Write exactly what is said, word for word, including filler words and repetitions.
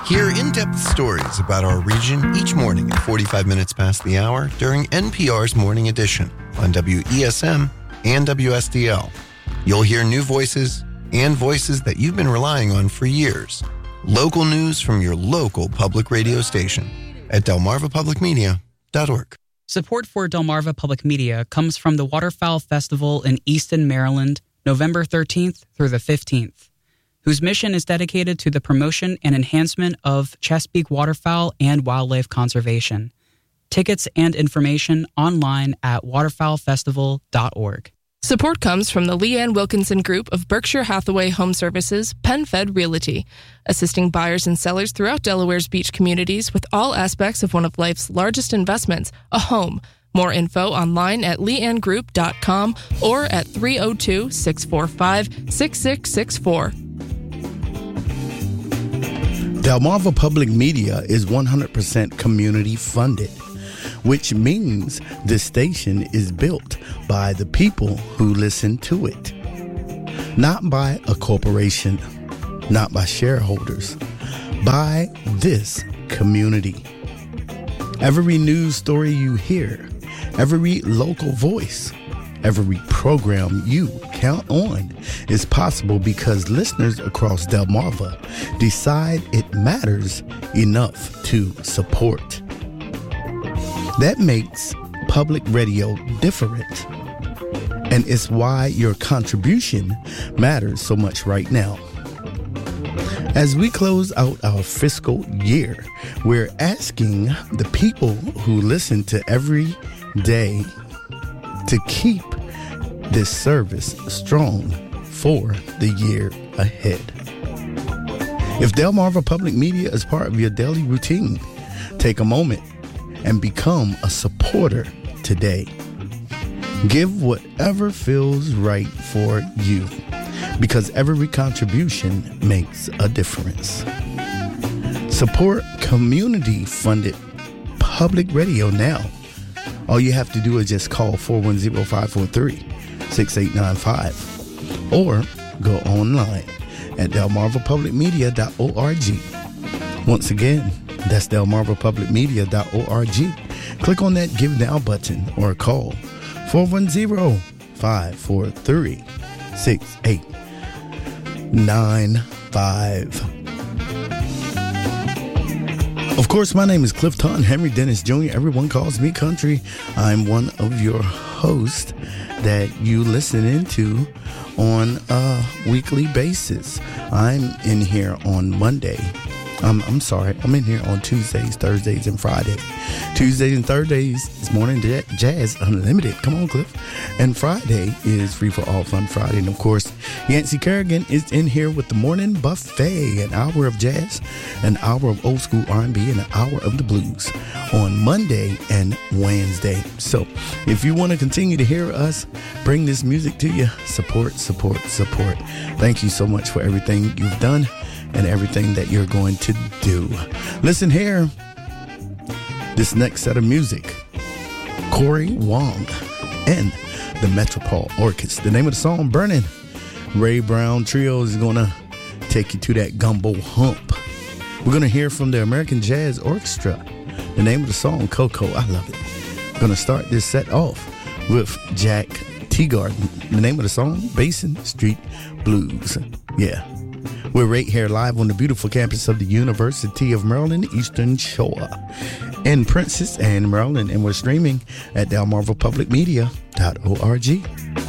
Hear in-depth stories about our region each morning at forty-five minutes past the hour during N P R's Morning Edition on W E S M and W S D L. You'll hear new voices and voices that you've been relying on for years. Local news from your local public radio station at delmarva public media dot org. Support for Delmarva Public Media comes from the Waterfowl Festival in Easton, Maryland, November thirteenth through the fifteenth, whose mission is dedicated to the promotion and enhancement of Chesapeake waterfowl and wildlife conservation. Tickets and information online at waterfowl festival dot org. Support comes from the Leanne Wilkinson Group of Berkshire Hathaway Home Services, PenFed Realty, assisting buyers and sellers throughout Delaware's beach communities with all aspects of one of life's largest investments, a home. More info online at leanne group dot com or at three oh two, six four five, six six six four. Delmarva Public Media is one hundred percent community funded, which means the station is built by the people who listen to it, not by a corporation, not by shareholders, by this community. Every news story you hear, every local voice, every program you count on is possible because listeners across Delmarva decide it matters enough to support. That makes public radio different, and it's why your contribution matters so much right now. As we close out our fiscal year, we're asking the people who listen to every day to keep this service strong for the year ahead. If Delmarva Public Media is part of your daily routine, take a moment and become a supporter today. Give whatever feels right for you, because every contribution makes a difference. Support community-funded public radio now. All you have to do is just call four one zero, five four three, six eight nine five or go online at delmarva public media dot org. Once again, that's delmarva public media dot org. Click on that Give Now button or call four one zero, five four three, six eight nine five. Of course, my name is Cliff Taunton, Henry Dennis Junior Everyone calls me Country. I'm one of your hosts that you listen into on a weekly basis. I'm in here on Monday. I'm, I'm sorry, I'm in here on Tuesdays, Thursdays, and Fridays. Tuesdays and Thursdays is Morning Jazz Unlimited. Come on, Cliff. And Friday is Free for All Fun Friday. And, of course, Yancey Kerrigan is in here with the Morning Buffet, an hour of jazz, an hour of old school R and B, and an hour of the blues on Monday and Wednesday. So if you want to continue to hear us bring this music to you, support, support, support. Thank you so much for everything you've done and everything that you're going to do. Listen here. This next set of music, Corey Wong and the Metropole Orchestra. The name of the song, Burning. Ray Brown Trio is going to take you to that gumbo hump. We're going to hear from the American Jazz Orchestra. The name of the song, Coco. I love it. I'm going to start this set off with Jack Teagarden. The name of the song, Basin Street Blues. Yeah. We're right here live on the beautiful campus of the University of Maryland, Eastern Shore in Princess Anne, Maryland, and we're streaming at delmarva public media dot org.